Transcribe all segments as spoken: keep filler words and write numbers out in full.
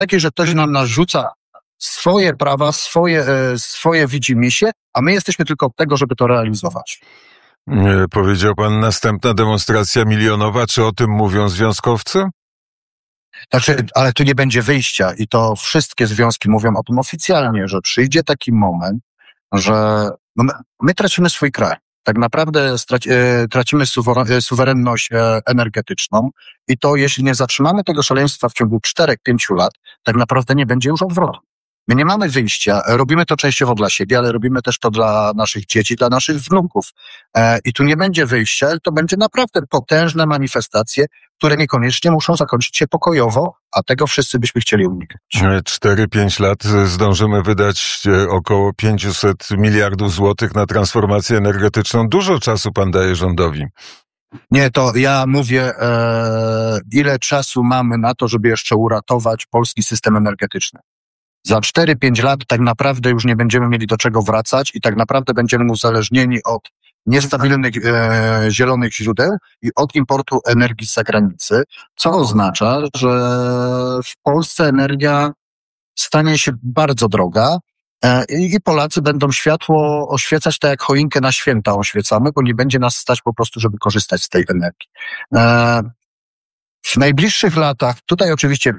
takie, że ktoś nam narzuca swoje prawa, swoje, swoje widzimisię, a my jesteśmy tylko od tego, żeby to realizować. Powiedział pan, następna demonstracja milionowa. Czy o tym mówią związkowcy? Znaczy, ale tu nie będzie wyjścia i to wszystkie związki mówią o tym oficjalnie, że przyjdzie taki moment, że no my, my tracimy swój kraj. Tak naprawdę straci, tracimy suwerenność energetyczną i to jeśli nie zatrzymamy tego szaleństwa w ciągu czterech pięciu lat, tak naprawdę nie będzie już odwrotu. My nie mamy wyjścia, robimy to częściowo dla siebie, ale robimy też to dla naszych dzieci, dla naszych wnuków. E, I tu nie będzie wyjścia, ale to będzie naprawdę potężne manifestacje, które niekoniecznie muszą zakończyć się pokojowo, a tego wszyscy byśmy chcieli uniknąć. cztery pięć lat zdążymy wydać około pięćset miliardów złotych na transformację energetyczną. Dużo czasu pan daje rządowi. Nie, to ja mówię, e, ile czasu mamy na to, żeby jeszcze uratować polski system energetyczny. Za cztery pięć lat tak naprawdę już nie będziemy mieli do czego wracać i tak naprawdę będziemy uzależnieni od niestabilnych e, zielonych źródeł i od importu energii z zagranicy, co oznacza, że w Polsce energia stanie się bardzo droga e, i Polacy będą światło oświecać tak jak choinkę na święta oświecamy, bo nie będzie nas stać po prostu, żeby korzystać z tej energii. E, w najbliższych latach, tutaj oczywiście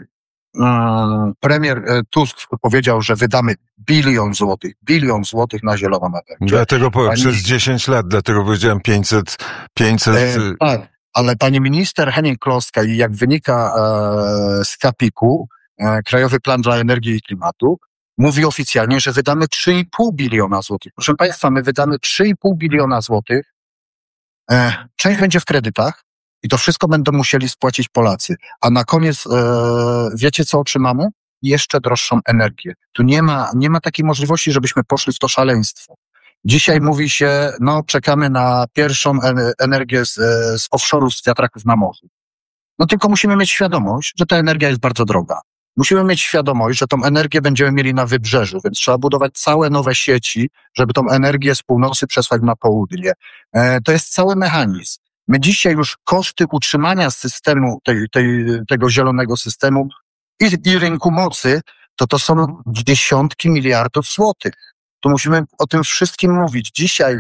premier Tusk powiedział, że wydamy bilion złotych, bilion złotych na zieloną energię. Dlatego po, pani... przez dziesięć lat, dlatego powiedziałem pięćset, pięćset... E, tak, ale pani minister Hennig-Kloska i jak wynika e, z Kapiku, e, Krajowy Plan dla Energii i Klimatu, mówi oficjalnie, że wydamy trzy i pół biliona złotych. Proszę państwa, my wydamy trzy i pół biliona złotych. E, część będzie w kredytach, i to wszystko będą musieli spłacić Polacy. A na koniec, e, wiecie co otrzymamy? Jeszcze droższą energię. Tu nie ma, nie ma takiej możliwości, żebyśmy poszli w to szaleństwo. Dzisiaj mówi się, no czekamy na pierwszą energię z, z offshore'u, z wiatraków na morzu. No tylko musimy mieć świadomość, że ta energia jest bardzo droga. Musimy mieć świadomość, że tą energię będziemy mieli na wybrzeżu, więc trzeba budować całe nowe sieci, żeby tą energię z północy przesłać na południe. E, to jest cały mechanizm. My dzisiaj już koszty utrzymania systemu, tej, tej, tego zielonego systemu i, i rynku mocy, to to są dziesiątki miliardów złotych. Tu musimy o tym wszystkim mówić. Dzisiaj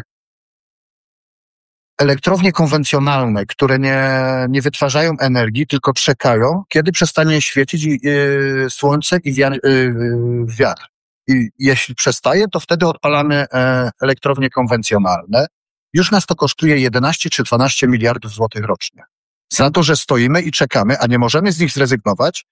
elektrownie konwencjonalne, które nie, nie wytwarzają energii, tylko czekają, kiedy przestanie świecić yy, słońce i wiatr. Yy, wiatr. I jeśli przestaje, to wtedy odpalamy e, elektrownie konwencjonalne. Już nas to kosztuje jedenaście czy dwanaście miliardów złotych rocznie. Za to, że stoimy i czekamy, a nie możemy z nich zrezygnować,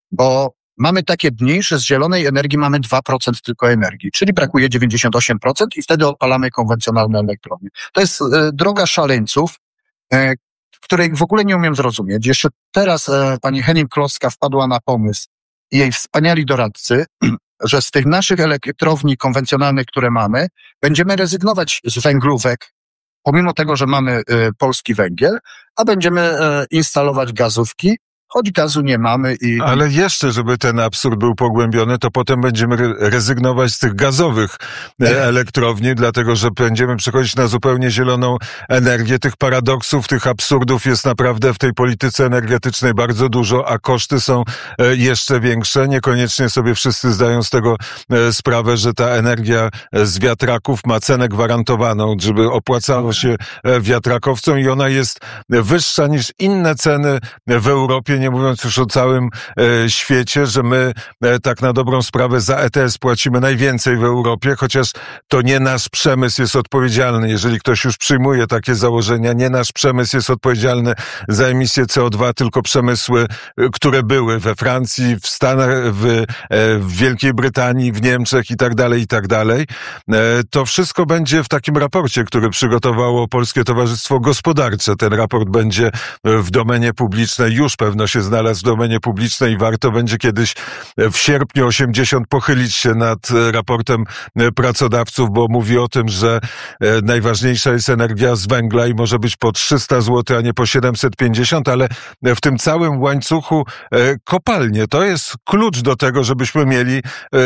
bo mamy takie dni, że z zielonej energii mamy dwa procent tylko energii, czyli brakuje dziewięćdziesiąt osiem procent i wtedy odpalamy konwencjonalne elektrownie. To jest e, droga szaleńców, e, której w ogóle nie umiem zrozumieć. Jeszcze teraz e, pani Hennig-Kloska wpadła na pomysł i jej wspaniali doradcy, że z tych naszych elektrowni konwencjonalnych, które mamy, będziemy rezygnować z węglówek, pomimo tego, że mamy y, polski węgiel, a będziemy y, instalować gazówki, choć gazu nie mamy. I Ale jeszcze, żeby ten absurd był pogłębiony, to potem będziemy re- rezygnować z tych gazowych e, elektrowni, dlatego że będziemy przechodzić na zupełnie zieloną energię. Tych paradoksów, tych absurdów jest naprawdę w tej polityce energetycznej bardzo dużo, a koszty są e, jeszcze większe. Niekoniecznie sobie wszyscy zdają z tego e, sprawę, że ta energia z wiatraków ma cenę gwarantowaną, żeby opłacało się e, wiatrakowcom i ona jest wyższa niż inne ceny w Europie, nie mówiąc już o całym e, świecie, że my e, tak na dobrą sprawę za E T S płacimy najwięcej w Europie, chociaż to nie nasz przemysł jest odpowiedzialny. Jeżeli ktoś już przyjmuje takie założenia, nie nasz przemysł jest odpowiedzialny za emisję C O dwa, tylko przemysły, e, które były we Francji, w Stanach, w, e, w Wielkiej Brytanii, w Niemczech i tak dalej, i tak dalej. E, to wszystko będzie w takim raporcie, który przygotowało Polskie Towarzystwo Gospodarcze. Ten raport będzie w domenie publicznej, już pewno się znalazł w domenie publicznej i warto będzie kiedyś w sierpniu osiemdziesiąt pochylić się nad raportem pracodawców, bo mówi o tym, że najważniejsza jest energia z węgla i może być po trzysta złotych, a nie po siedemset pięćdziesiąt, ale w tym całym łańcuchu kopalnie to jest klucz do tego, żebyśmy mieli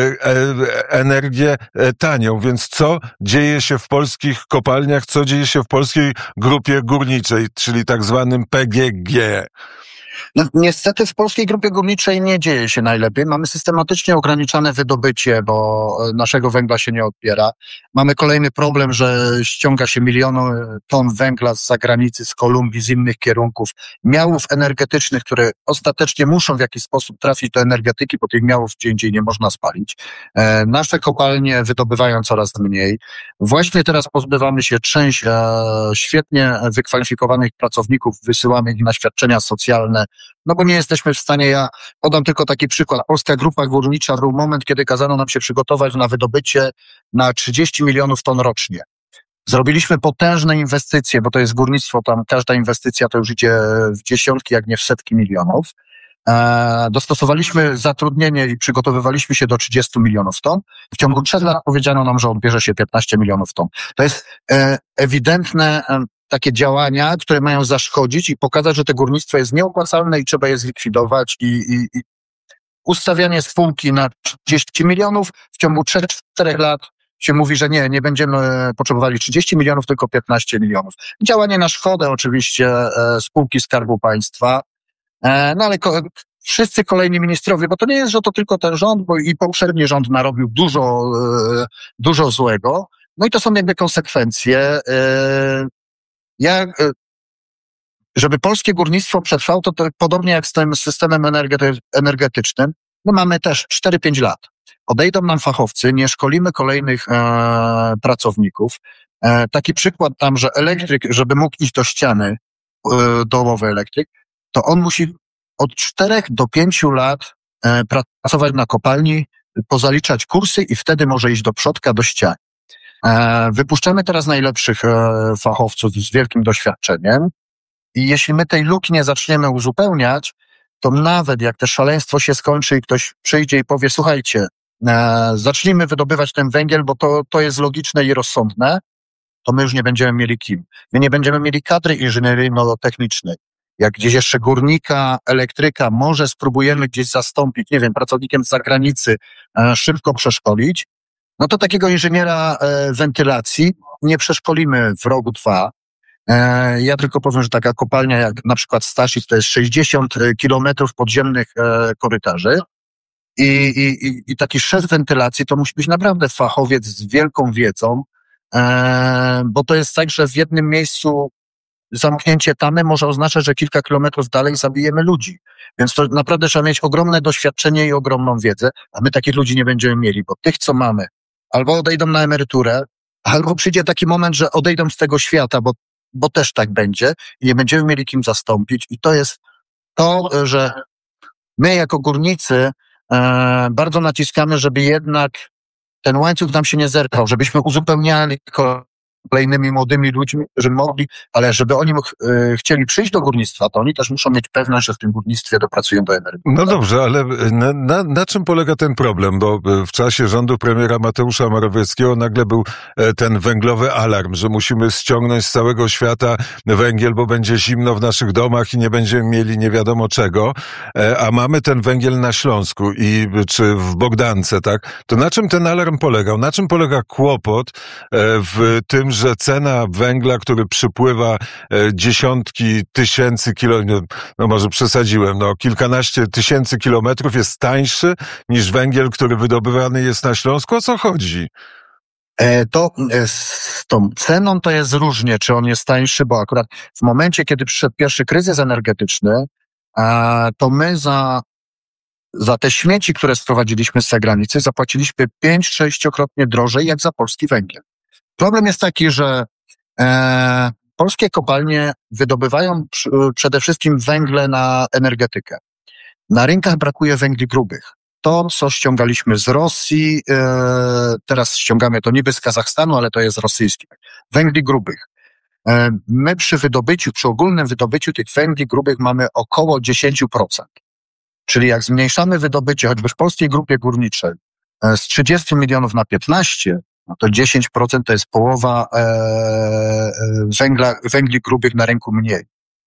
energię tanią. Więc co dzieje się w polskich kopalniach, co dzieje się w polskiej grupie górniczej, czyli tak zwanym P G G? No, niestety w Polskiej Grupie Górniczej nie dzieje się najlepiej. Mamy systematycznie ograniczane wydobycie, bo naszego węgla się nie odbiera. Mamy kolejny problem, że ściąga się miliony ton węgla z zagranicy, z Kolumbii, z innych kierunków. Miałów energetycznych, które ostatecznie muszą w jakiś sposób trafić do energetyki, bo tych miałów gdzie indziej nie można spalić. E, nasze kopalnie wydobywają coraz mniej. Właśnie teraz pozbywamy się część e, świetnie wykwalifikowanych pracowników, wysyłamy ich na świadczenia socjalne, no bo nie jesteśmy w stanie, ja podam tylko taki przykład. Polska Grupa Górnicza był moment, kiedy kazano nam się przygotować na wydobycie na trzydzieści milionów ton rocznie. Zrobiliśmy potężne inwestycje, bo to jest górnictwo, tam każda inwestycja to już idzie w dziesiątki, jak nie w setki milionów. E, dostosowaliśmy zatrudnienie i przygotowywaliśmy się do trzydziestu milionów ton. W ciągu trzech lat powiedziano nam, że odbierze się piętnaście milionów ton. To jest e, ewidentne e, takie działania, które mają zaszkodzić i pokazać, że to górnictwo jest nieopłacalne i trzeba je zlikwidować i, i, i ustawianie spółki na trzydzieści milionów w ciągu trzech czterech lat się mówi, że nie, nie będziemy potrzebowali trzydzieści milionów, tylko piętnaście milionów. Działanie na szkodę oczywiście e, spółki Skarbu Państwa, e, no ale ko- wszyscy kolejni ministrowie, bo to nie jest, że to tylko ten rząd, bo i poprzedni rząd narobił dużo, e, dużo złego, no i to są jakby konsekwencje. E, ja, e, żeby polskie górnictwo przetrwało, to, to podobnie jak z tym systemem energety- energetycznym, no mamy też cztery pięć lat. Odejdą nam fachowcy, nie szkolimy kolejnych e, pracowników. E, taki przykład tam, że elektryk, żeby mógł iść do ściany, e, domowy elektryk, to on musi od czterech do pięciu lat e, pracować na kopalni, pozaliczać kursy i wtedy może iść do przodka, do ściany. E, wypuszczamy teraz najlepszych e, fachowców z wielkim doświadczeniem i jeśli my tej luki nie zaczniemy uzupełniać, to nawet jak to szaleństwo się skończy i ktoś przyjdzie i powie, słuchajcie, e, zacznijmy wydobywać ten węgiel, bo to, to jest logiczne i rozsądne, to my już nie będziemy mieli kim. My nie będziemy mieli kadry inżynieryjno-technicznej. Jak gdzieś jeszcze górnika, elektryka, może spróbujemy gdzieś zastąpić, nie wiem, pracownikiem z zagranicy, e, szybko przeszkolić, no to takiego inżyniera e, wentylacji nie przeszkolimy w roku dwa. E, ja tylko powiem, że taka kopalnia jak na przykład Staszic to jest sześćdziesiąt kilometrów podziemnych e, korytarzy i, i, i, i taki szef wentylacji to musi być naprawdę fachowiec z wielką wiedzą, e, bo to jest tak, że w jednym miejscu zamknięcie tamy może oznaczać, że kilka kilometrów dalej zabijemy ludzi. Więc to naprawdę trzeba mieć ogromne doświadczenie i ogromną wiedzę, a my takich ludzi nie będziemy mieli, bo tych, co mamy, albo odejdą na emeryturę, albo przyjdzie taki moment, że odejdą z tego świata, bo, bo też tak będzie i nie będziemy mieli kim zastąpić. I to jest to, że my jako górnicy e, bardzo naciskamy, żeby jednak ten łańcuch nam się nie zerwał, żebyśmy uzupełniali kolejnymi młodymi ludźmi, żeby mogli, ale żeby oni e, chcieli przyjść do górnictwa, to oni też muszą mieć pewność, że w tym górnictwie dopracują do emerytury. No dobrze, ale na, na, na czym polega ten problem? Bo w czasie rządu premiera Mateusza Morawieckiego nagle był ten węglowy alarm, że musimy ściągnąć z całego świata węgiel, bo będzie zimno w naszych domach i nie będziemy mieli nie wiadomo czego, a mamy ten węgiel na Śląsku i czy w Bogdance, tak? To na czym ten alarm polegał? Na czym polega kłopot w tym, że cena węgla, który przypływa dziesiątki tysięcy kilometrów, no może przesadziłem, no kilkanaście tysięcy kilometrów jest tańszy niż węgiel, który wydobywany jest na Śląsku? O co chodzi? E, to e, z tą ceną to jest różnie, czy on jest tańszy, bo akurat w momencie, kiedy przyszedł pierwszy kryzys energetyczny, e, to my za Za te śmieci, które sprowadziliśmy z zagranicy, zapłaciliśmy pięć sześciokrotnie drożej jak za polski węgiel. Problem jest taki, że e, polskie kopalnie wydobywają przy, przede wszystkim węgle na energetykę. Na rynkach brakuje węgli grubych. To, co ściągaliśmy z Rosji, e, teraz ściągamy to niby z Kazachstanu, ale to jest rosyjskie. Węgli grubych. E, my przy wydobyciu, przy ogólnym wydobyciu tych węgli grubych mamy około dziesięć procent. Czyli jak zmniejszamy wydobycie, choćby w Polskiej Grupie Górniczej, z trzydziestu milionów na piętnaście, no to dziesięć procent to jest połowa e, węgla, węgli grubych na rynku mniej.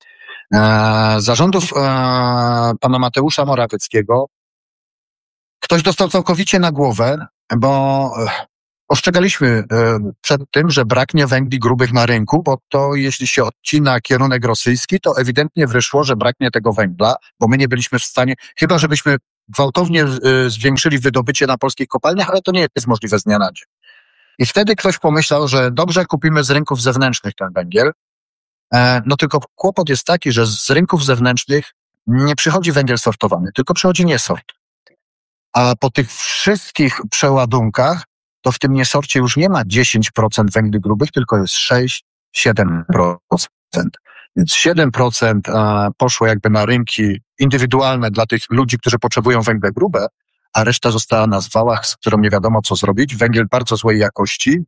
E, za rządów e, pana Mateusza Morawieckiego ktoś dostał całkowicie na głowę, bo ostrzegaliśmy e, przed tym, że braknie węgli grubych na rynku, bo to jeśli się odcina kierunek rosyjski, to ewidentnie wyszło, że braknie tego węgla, bo my nie byliśmy w stanie, chyba żebyśmy gwałtownie e, zwiększyli wydobycie na polskich kopalniach, ale to nie jest możliwe z dnia na dzień. I wtedy ktoś pomyślał, że dobrze, kupimy z rynków zewnętrznych ten węgiel. E, no tylko kłopot jest taki, że z rynków zewnętrznych nie przychodzi węgiel sortowany, tylko przychodzi niesort. A po tych wszystkich przeładunkach, to w tym niesorcie już nie ma dziesięć procent węgli grubych, tylko jest sześć siedem procent. Więc siedem procent poszło jakby na rynki indywidualne dla tych ludzi, którzy potrzebują węgle grube, a reszta została na zwałach, z którą nie wiadomo co zrobić. Węgiel bardzo złej jakości.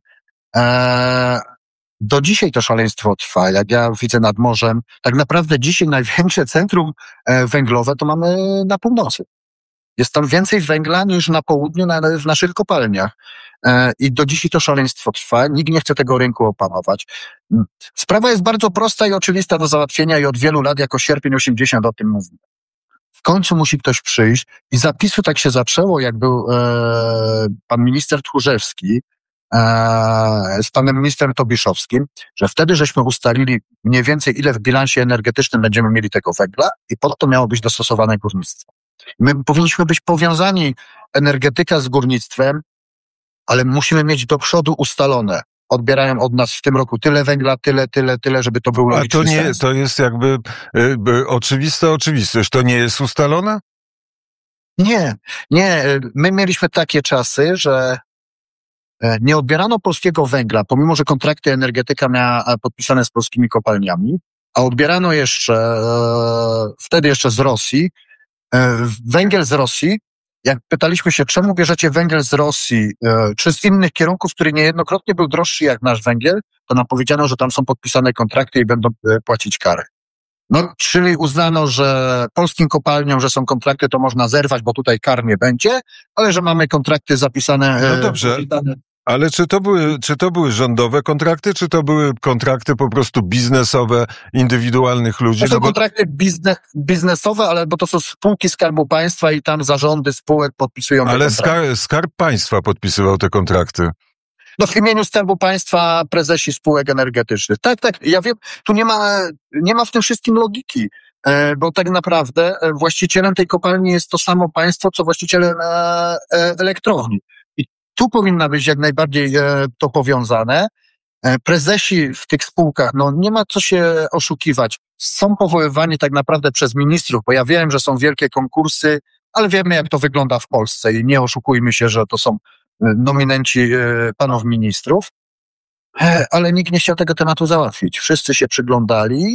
Do dzisiaj to szaleństwo trwa. Jak ja widzę nad morzem, tak naprawdę dzisiaj największe centrum węglowe to mamy na północy. Jest tam więcej węgla niż na południu na, w naszych kopalniach. E, I do dzisiaj to szaleństwo trwa. Nikt nie chce tego rynku opanować. Sprawa jest bardzo prosta i oczywista do załatwienia i od wielu lat, jako sierpień osiemdziesiąt o tym mówimy. W końcu musi ktoś przyjść i zapisu tak się zaczęło, jak był e, pan minister Tchórzewski e, z panem ministrem Tobiszowskim, że wtedy żeśmy ustalili mniej więcej ile w bilansie energetycznym będziemy mieli tego węgla i pod to miało być dostosowane górnictwo. My powinniśmy być powiązani energetyka z górnictwem, ale musimy mieć do przodu ustalone. Odbierają od nas w tym roku tyle węgla, tyle, tyle, tyle, żeby to był logiczny A to nie, sens. to jest jakby y, y, oczywista oczywistość. To nie jest ustalone? Nie, nie. My mieliśmy takie czasy, że nie odbierano polskiego węgla, pomimo że kontrakty energetyka miała podpisane z polskimi kopalniami, a odbierano jeszcze, e, wtedy jeszcze z Rosji, węgiel z Rosji. Jak pytaliśmy się, czemu bierzecie węgiel z Rosji, czy z innych kierunków, który niejednokrotnie był droższy jak nasz węgiel, to nam powiedziano, że tam są podpisane kontrakty i będą płacić karę. No, czyli uznano, że polskim kopalniom, że są kontrakty, to można zerwać, bo tutaj kar nie będzie, ale że mamy kontrakty zapisane. No dobrze. Podpisane. Ale czy to były, czy to były rządowe kontrakty, czy to były kontrakty po prostu biznesowe, indywidualnych ludzi? To są no bo... kontrakty biznes, biznesowe, ale bo to są spółki Skarbu Państwa i tam zarządy spółek podpisują Ale te kontrakty. skar, Skarb Państwa podpisywał te kontrakty. No w imieniu Skarbu Państwa prezesi spółek energetycznych. Tak, tak, ja wiem, tu nie ma, nie ma w tym wszystkim logiki, bo tak naprawdę właścicielem tej kopalni jest to samo państwo, co właścicielem elektrowni. I tu powinna być jak najbardziej to powiązane. Prezesi w tych spółkach, no nie ma co się oszukiwać, są powoływani tak naprawdę przez ministrów, bo ja wiem, że są wielkie konkursy, ale wiemy jak to wygląda w Polsce i nie oszukujmy się, że to są nominenci panów ministrów, ale nikt nie chciał tego tematu załatwić. Wszyscy się przyglądali,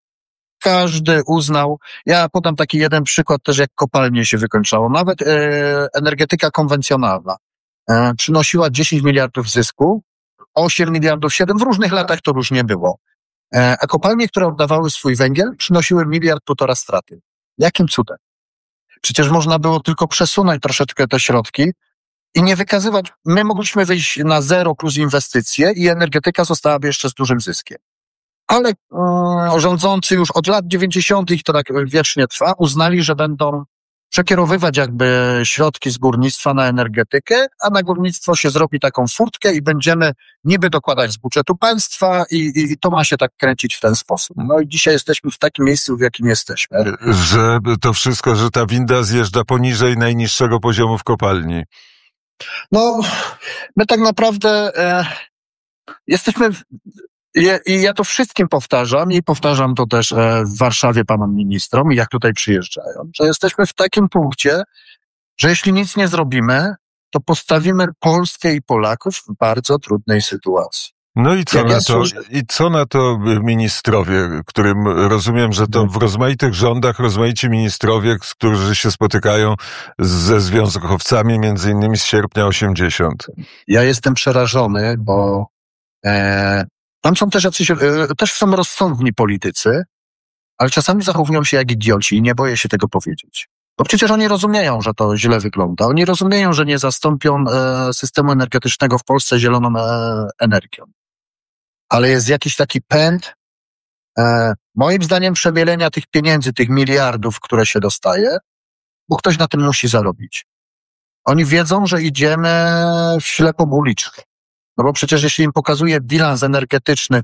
każdy uznał. Ja podam taki jeden przykład też, jak kopalnie się wykończało. Nawet e, energetyka konwencjonalna e, przynosiła dziesięć miliardów zysku, osiem miliardów, siedem, w różnych latach to różnie było. E, a kopalnie, które oddawały swój węgiel, przynosiły miliard, półtora straty. Jakim cudem? Przecież można było tylko przesunąć troszeczkę te środki i nie wykazywać. My mogliśmy wyjść na zero plus inwestycje i energetyka zostałaby jeszcze z dużym zyskiem. Ale um, rządzący już od lat dziewięćdziesiątych, to tak wiecznie trwa, uznali, że będą przekierowywać jakby środki z górnictwa na energetykę, a na górnictwo się zrobi taką furtkę i będziemy niby dokładać z budżetu państwa i, i, i to ma się tak kręcić w ten sposób. No i dzisiaj jesteśmy w takim miejscu, w jakim jesteśmy. Że to wszystko, że ta winda zjeżdża poniżej najniższego poziomu w kopalni. No, my tak naprawdę e, jesteśmy... W, I, I ja to wszystkim powtarzam i powtarzam to też e, w Warszawie panom ministrom i jak tutaj przyjeżdżają, że jesteśmy w takim punkcie, że jeśli nic nie zrobimy, to postawimy Polskę i Polaków w bardzo trudnej sytuacji. No i co Jak na ja to, słyszę... i co na to ministrowie, którym rozumiem, że to w rozmaitych rządach rozmaici ministrowie, którzy się spotykają ze związkowcami, między innymi z sierpnia osiemdziesiąt. Ja jestem przerażony, bo e, tam są też jacyś, e, też są rozsądni politycy, ale czasami zachowują się jak idioci i nie boję się tego powiedzieć. Bo przecież oni rozumieją, że to źle wygląda. Oni rozumieją, że nie zastąpią e, systemu energetycznego w Polsce zieloną e, energią. Ale jest jakiś taki pęd, e, moim zdaniem, przemielenia tych pieniędzy, tych miliardów, które się dostaje, bo ktoś na tym musi zarobić. Oni wiedzą, że idziemy w ślepą uliczkę. No bo przecież jeśli im pokazuje bilans energetyczny,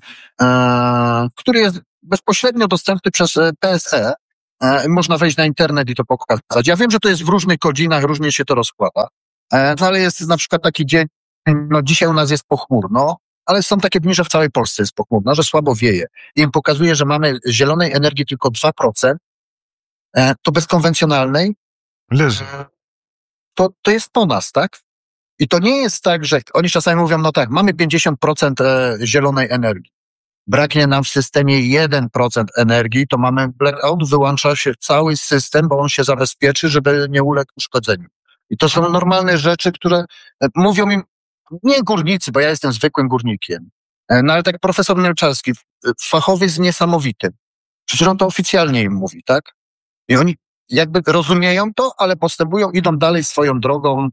e, który jest bezpośrednio dostępny przez P S E, e, można wejść na internet i to pokazać. Ja wiem, że to jest w różnych godzinach, różnie się to rozkłada, e, no ale jest na przykład taki dzień, no dzisiaj u nas jest pochmurno, ale są takie dni, że w całej Polsce jest pochmurno, że słabo wieje. I im pokazuje, że mamy zielonej energii tylko dwa procent, e, to bez konwencjonalnej Leży. to, to jest po nas, tak? I to nie jest tak, że oni czasami mówią, no tak, mamy pięćdziesiąt procent zielonej energii. Braknie nam w systemie jeden procent energii, to mamy blackout, wyłącza się cały system, bo on się zabezpieczy, żeby nie uległ uszkodzeniu. I to są normalne rzeczy, które mówią mi, nie górnicy, bo ja jestem zwykłym górnikiem, no ale tak profesor Mielczarski, fachowiec niesamowity. Przecież on to oficjalnie im mówi, tak? I oni jakby rozumieją to, ale postępują, idą dalej swoją drogą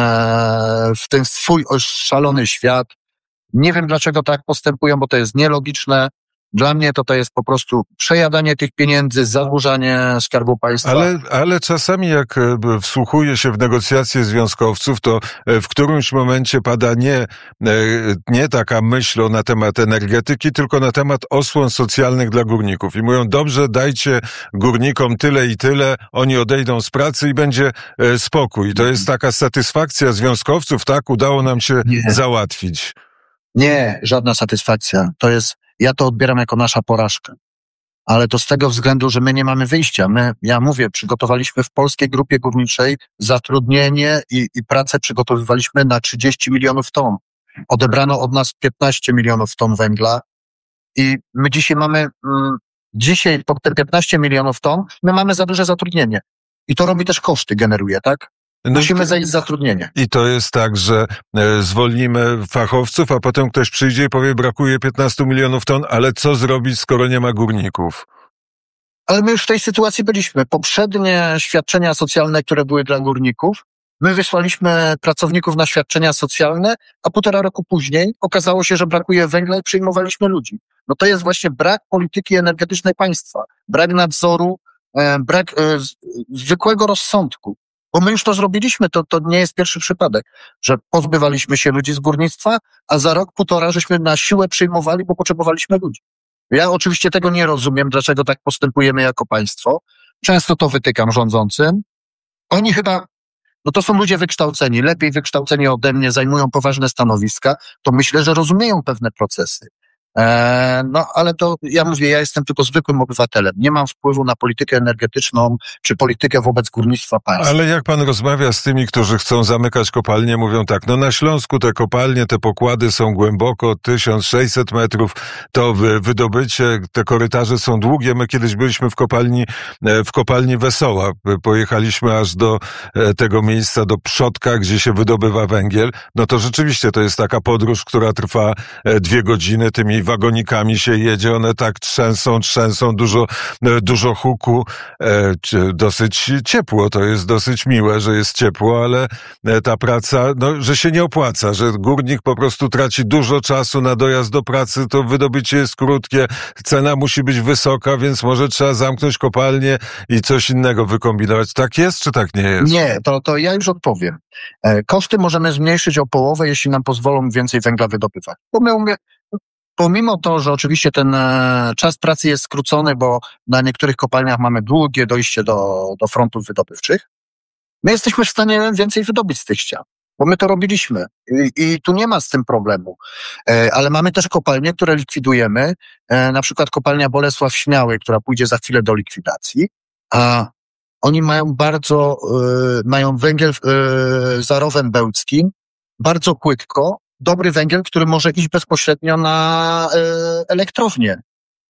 e, w ten swój szalony świat. Nie wiem, dlaczego tak postępują, bo to jest nielogiczne. Dla mnie to to jest po prostu przejadanie tych pieniędzy, zadłużanie Skarbu Państwa. Ale, ale czasami jak wsłuchuję się w negocjacje związkowców, to w którymś momencie pada nie, nie taka myśl na temat energetyki, tylko na temat osłon socjalnych dla górników. I mówią, dobrze, dajcie górnikom tyle i tyle, oni odejdą z pracy i będzie spokój. To jest taka satysfakcja związkowców, tak? Udało nam się nie. załatwić. Nie, żadna satysfakcja. To jest, ja to odbieram jako nasza porażkę. Ale to z tego względu, że my nie mamy wyjścia. My, ja mówię, przygotowaliśmy w Polskiej Grupie Górniczej zatrudnienie i, i pracę przygotowywaliśmy na trzydzieści milionów ton. Odebrano od nas piętnaście milionów ton węgla i my dzisiaj mamy, mm, dzisiaj po te piętnaście milionów ton, my mamy za duże zatrudnienie. I to robi też koszty, generuje, tak? No Musimy zajść zatrudnienie. I to jest tak, że e, zwolnimy fachowców, a potem ktoś przyjdzie i powie, brakuje piętnaście milionów ton, ale co zrobić, skoro nie ma górników? Ale my już w tej sytuacji byliśmy. Poprzednie świadczenia socjalne, które były dla górników, my wysłaliśmy pracowników na świadczenia socjalne, a półtora roku później okazało się, że brakuje węgla i przyjmowaliśmy ludzi. No to jest właśnie brak polityki energetycznej państwa, brak nadzoru, e, brak e, zwykłego rozsądku. Bo my już to zrobiliśmy, to, to nie jest pierwszy przypadek, że pozbywaliśmy się ludzi z górnictwa, a za rok, półtora żeśmy na siłę przyjmowali, bo potrzebowaliśmy ludzi. Ja oczywiście tego nie rozumiem, dlaczego tak postępujemy jako państwo. Często to wytykam rządzącym. Oni chyba, no to są ludzie wykształceni, lepiej wykształceni ode mnie, zajmują poważne stanowiska, to myślę, że rozumieją pewne procesy. Eee, no, ale to, ja mówię, ja jestem tylko zwykłym obywatelem. Nie mam wpływu na politykę energetyczną, czy politykę wobec górnictwa państwa. Ale jak pan rozmawia z tymi, którzy chcą zamykać kopalnie, mówią tak, no na Śląsku te kopalnie, te pokłady są głęboko, tysiąc sześćset metrów, to wydobycie, te korytarze są długie. My kiedyś byliśmy w kopalni, w kopalni Wesoła. Pojechaliśmy aż do tego miejsca, do Przodka, gdzie się wydobywa węgiel. No to rzeczywiście to jest taka podróż, która trwa dwie godziny, tymi wagonikami się jedzie, one tak trzęsą, trzęsą, dużo, dużo huku, e, dosyć ciepło, to jest dosyć miłe, że jest ciepło, ale ta praca, no, że się nie opłaca, że górnik po prostu traci dużo czasu na dojazd do pracy, to wydobycie jest krótkie, cena musi być wysoka, więc może trzeba zamknąć kopalnię i coś innego wykombinować. Tak jest, czy tak nie jest? Nie, to, to ja już odpowiem. E, koszty możemy zmniejszyć o połowę, jeśli nam pozwolą więcej węgla wydobywać. Bo my umie, Pomimo to, że oczywiście ten e, czas pracy jest skrócony, bo na niektórych kopalniach mamy długie dojście do, do frontów wydobywczych, my jesteśmy w stanie więcej wydobyć z tych ścian, bo my to robiliśmy i, i tu nie ma z tym problemu. E, ale mamy też kopalnie, które likwidujemy, e, na przykład kopalnia Bolesław Śmiały, która pójdzie za chwilę do likwidacji, a oni mają bardzo, e, mają węgiel e, za Rowem Bełckim, bardzo płytko, dobry węgiel, który może iść bezpośrednio na e, elektrownię.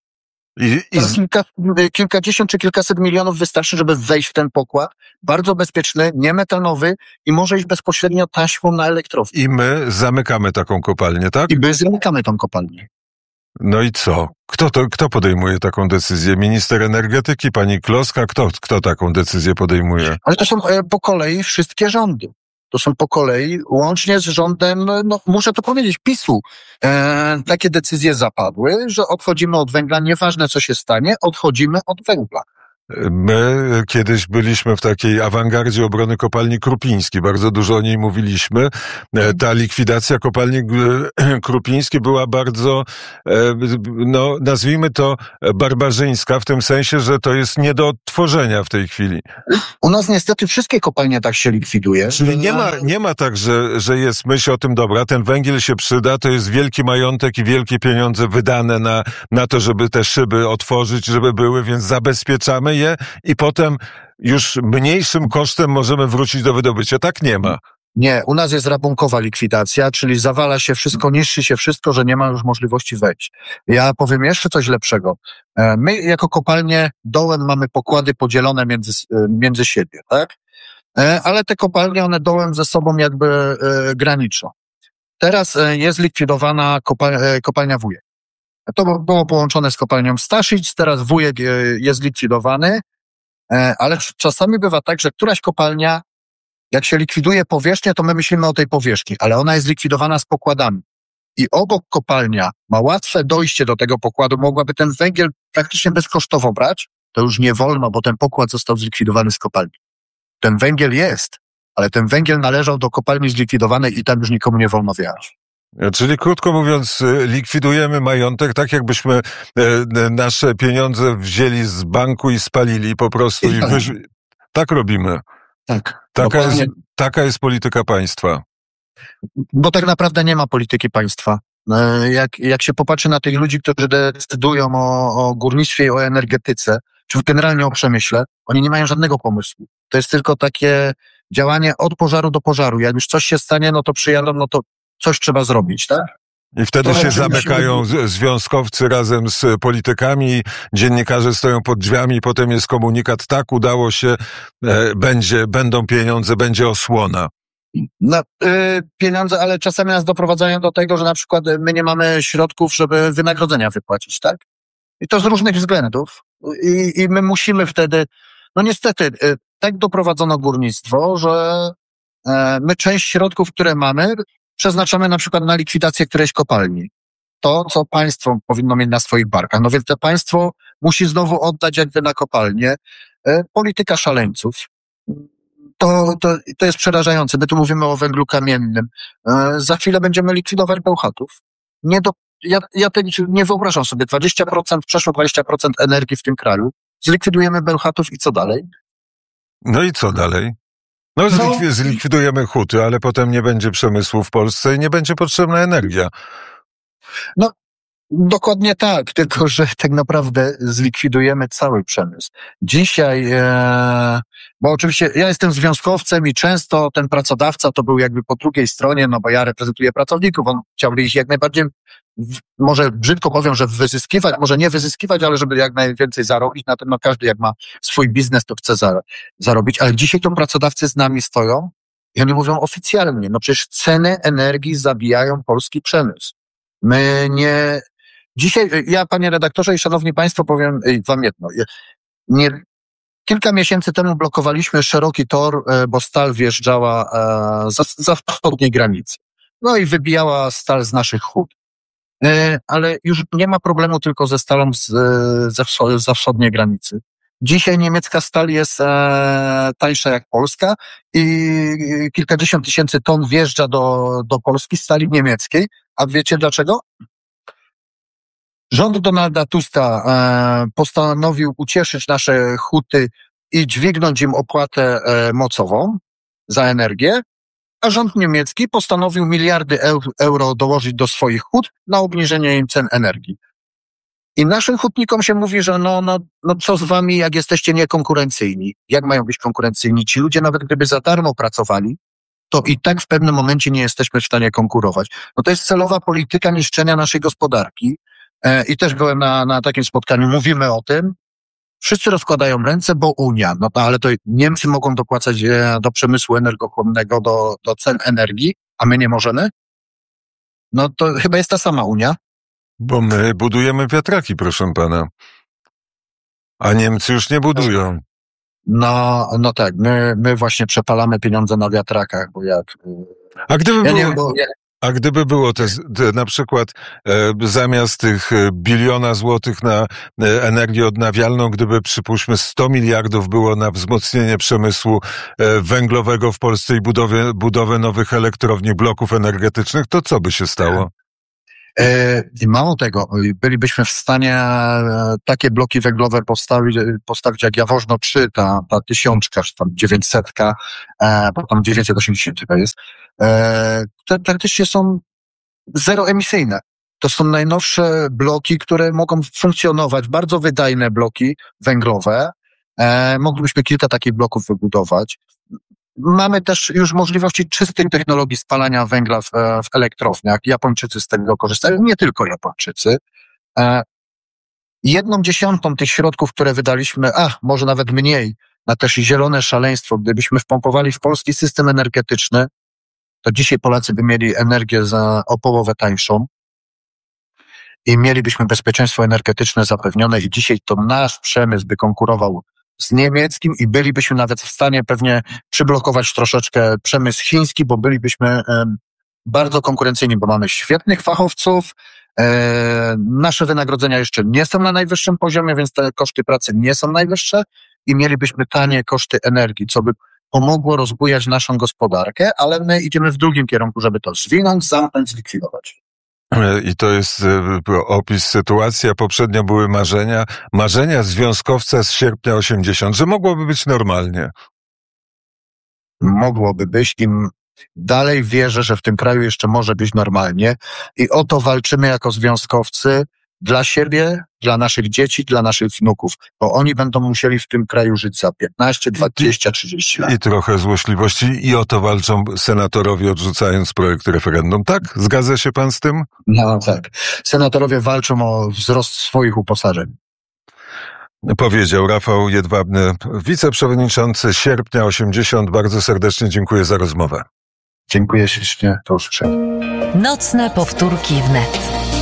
I, i z... kilka, kilkadziesiąt czy kilkaset milionów wystarczy, żeby wejść w ten pokład. Bardzo bezpieczny, niemetanowy i może iść bezpośrednio taśmą na elektrownię. I my zamykamy taką kopalnię, tak? I my zamykamy tą kopalnię. No i co? Kto to, kto podejmuje taką decyzję? Minister energetyki, pani Kloska? Kto, kto taką decyzję podejmuje? Ale to są e, po kolei wszystkie rządy. To są po kolei, łącznie z rządem, no muszę to powiedzieć, PiSu. E, takie decyzje zapadły, że odchodzimy od węgla, nieważne co się stanie, odchodzimy od węgla. My kiedyś byliśmy w takiej awangardzie obrony kopalni Krupińskiej. Bardzo dużo o niej mówiliśmy. Ta likwidacja kopalni Krupińskiej była bardzo, no nazwijmy to barbarzyńska, w tym sensie, że to jest nie do odtworzenia w tej chwili. U nas niestety wszystkie kopalnie tak się likwiduje. Czyli nie ma, nie ma tak, że, że jest myśl o tym, dobra, ten węgiel się przyda, to jest wielki majątek i wielkie pieniądze wydane na, na to, żeby te szyby otworzyć, żeby były, więc zabezpieczamy je i potem już mniejszym kosztem możemy wrócić do wydobycia. Tak nie ma. Nie, u nas jest rabunkowa likwidacja, czyli zawala się wszystko, niszczy się wszystko, że nie ma już możliwości wejść. Ja powiem jeszcze coś lepszego. My jako kopalnie dołem mamy pokłady podzielone między, między siebie, tak? Ale te kopalnie, one dołem ze sobą jakby graniczą. Teraz jest likwidowana kopalnia, kopalnia Wujek. To było połączone z kopalnią Staszic, teraz Wujek jest likwidowany, ale czasami bywa tak, że któraś kopalnia, jak się likwiduje powierzchnię, to my myślimy o tej powierzchni, ale ona jest likwidowana z pokładami. I obok kopalnia ma łatwe dojście do tego pokładu, mogłaby ten węgiel praktycznie bezkosztowo brać, to już nie wolno, bo ten pokład został zlikwidowany z kopalni. Ten węgiel jest, ale ten węgiel należał do kopalni zlikwidowanej i tam już nikomu nie wolno wjechać. Czyli krótko mówiąc, likwidujemy majątek, tak jakbyśmy nasze pieniądze wzięli z banku i spalili po prostu. I, i tak. Wyś... tak robimy. Tak. Taka jest, taka jest polityka państwa. Bo tak naprawdę nie ma polityki państwa. Jak, jak się popatrzy na tych ludzi, którzy decydują o, o górnictwie i o energetyce, czy generalnie o przemyśle, oni nie mają żadnego pomysłu. To jest tylko takie działanie od pożaru do pożaru. Jak już coś się stanie, no to przyjadą, no to coś trzeba zrobić, tak? I wtedy to się zamykają musimy... związkowcy razem z politykami, dziennikarze stoją pod drzwiami i potem jest komunikat, tak, udało się, e, będzie, będą pieniądze, będzie osłona. No, y, pieniądze, ale czasami nas doprowadzają do tego, że na przykład my nie mamy środków, żeby wynagrodzenia wypłacić, tak? I to z różnych względów. I, i my musimy wtedy, no niestety, y, tak doprowadzono górnictwo, że y, my część środków, które mamy, przeznaczamy na przykład na likwidację którejś kopalni. To, co państwo powinno mieć na swoich barkach. No więc to państwo musi znowu oddać jakby na kopalnię. Y, polityka szaleńców. To, to, to jest przerażające. My tu mówimy o węglu kamiennym. E, za chwilę będziemy likwidować Bełchatów. Nie do, ja, ja te, nie wyobrażam sobie, dwadzieścia procent, przeszło dwadzieścia procent energii w tym kraju. Zlikwidujemy Bełchatów i co dalej? No i co dalej? No, no zlikwidujemy huty, ale potem nie będzie przemysłu w Polsce i nie będzie potrzebna energia. No, dokładnie tak, tylko że tak naprawdę zlikwidujemy cały przemysł. Dzisiaj, e, bo oczywiście ja jestem związkowcem i często ten pracodawca to był jakby po drugiej stronie, no bo ja reprezentuję pracowników, on chciałby ich jak najbardziej, w, może brzydko powiem, że wyzyskiwać, może nie wyzyskiwać, ale żeby jak najwięcej zarobić, na tym no każdy jak ma swój biznes, to chce za, zarobić, ale dzisiaj to pracodawcy z nami stoją i oni mówią oficjalnie, no przecież ceny energii zabijają polski przemysł. My nie... Dzisiaj, ja panie redaktorze i szanowni państwo powiem wam jedno. Nie, kilka miesięcy temu blokowaliśmy szeroki tor, bo stal wjeżdżała za, za wschodniej granicy. No i wybijała stal z naszych hut. Ale już nie ma problemu tylko ze stalą z, ze, za wschodniej granicy. Dzisiaj niemiecka stal jest e, tańsza jak polska i kilkadziesiąt tysięcy ton wjeżdża do, do Polski stali niemieckiej. A wiecie dlaczego? Rząd Donalda Tuska e, postanowił ucieszyć nasze huty i dźwignąć im opłatę e, mocową za energię, a rząd niemiecki postanowił miliardy euro, euro dołożyć do swoich hut na obniżenie im cen energii. I naszym hutnikom się mówi, że no, no, no co z wami, jak jesteście niekonkurencyjni? Jak mają być konkurencyjni? Ci ludzie nawet gdyby za darmo pracowali, to i tak w pewnym momencie nie jesteśmy w stanie konkurować. No to jest celowa polityka niszczenia naszej gospodarki. I też byłem na, na takim spotkaniu, mówimy o tym, wszyscy rozkładają ręce, bo Unia, no to, ale to Niemcy mogą dopłacać do przemysłu energochłonnego, do, do cen energii, a my nie możemy? No to chyba jest ta sama Unia. Bo my budujemy wiatraki, proszę pana, a Niemcy już nie budują. No, no tak, my, my właśnie przepalamy pieniądze na wiatrakach, bo jak... A gdyby ja było... nie wiem, bo ja, A gdyby było te, te na przykład e, zamiast tych biliona złotych na e, energię odnawialną, gdyby przypuśćmy sto miliardów było na wzmocnienie przemysłu e, węglowego w Polsce i budowę, budowę nowych elektrowni, bloków energetycznych, to co by się stało? I mało tego, bylibyśmy w stanie takie bloki węglowe postawić, postawić jak Jaworzno trzy, ta, ta tysiączka, czy tam dziewięćsetka, bo tam dziewięćset osiemdziesiąt chyba jest, które praktycznie są zeroemisyjne. To są najnowsze bloki, które mogą funkcjonować, bardzo wydajne bloki węglowe. Moglibyśmy kilka takich bloków wybudować. Mamy też już możliwości czystej technologii spalania węgla w, w elektrowniach. Japończycy z tego korzystają, nie tylko Japończycy. E, jedną dziesiątą tych środków, które wydaliśmy, a może nawet mniej, na też zielone szaleństwo, gdybyśmy wpompowali w polski system energetyczny, to dzisiaj Polacy by mieli energię za o połowę tańszą i mielibyśmy bezpieczeństwo energetyczne zapewnione i dzisiaj to nasz przemysł by konkurował z niemieckim i bylibyśmy nawet w stanie pewnie przyblokować troszeczkę przemysł chiński, bo bylibyśmy e, bardzo konkurencyjni, bo mamy świetnych fachowców, e, nasze wynagrodzenia jeszcze nie są na najwyższym poziomie, więc te koszty pracy nie są najwyższe i mielibyśmy tanie koszty energii, co by pomogło rozbujać naszą gospodarkę, ale my idziemy w drugim kierunku, żeby to zwinąć, zamknąć, zlikwidować. I to jest opis sytuacji, a poprzednio były marzenia, marzenia związkowca z sierpnia osiemdziesiątego, że mogłoby być normalnie. Mogłoby być i dalej wierzę, że w tym kraju jeszcze może być normalnie i o to walczymy jako związkowcy dla siebie, dla naszych dzieci, dla naszych wnuków, bo oni będą musieli w tym kraju żyć za piętnaście, dwadzieścia, trzydzieści lat. I trochę złośliwości i o to walczą senatorowie, odrzucając projekt referendum. Tak? Zgadza się pan z tym? No tak. Senatorowie walczą o wzrost swoich uposażeń. Powiedział Rafał Jedwabny, wiceprzewodniczący Sierpnia osiemdziesiąt. Bardzo serdecznie dziękuję za rozmowę. Dziękuję ślicznie. Do usłyszenia. Nocne powtórki wnet.